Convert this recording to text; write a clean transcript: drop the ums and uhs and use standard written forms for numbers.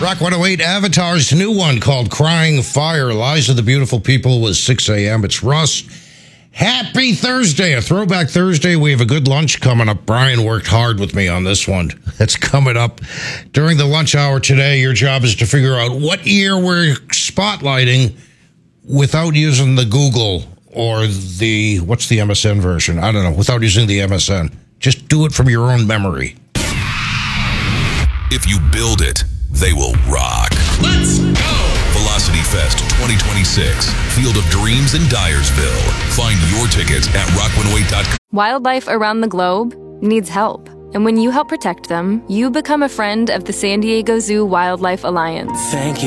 Rock 108 Avatar's new one called Crying Fire. Lies of the Beautiful People was 6 a.m. It's Russ. Happy Thursday, a throwback Thursday. We have a good lunch coming up. Brian worked hard with me on this one. That's coming up during the lunch hour today. Your job is to figure out what year we're spotlighting without using the Google or the, what's the MSN version? I don't know, without using the MSN. Just do it from your own memory. If you build it, they will rock. Let's go! Velocity Fest 2026, Field of Dreams in Dyersville. Find your tickets at rock108.com. Wildlife around the globe needs help. And when you help protect them, you become a friend of the San Diego Zoo Wildlife Alliance. Thank you.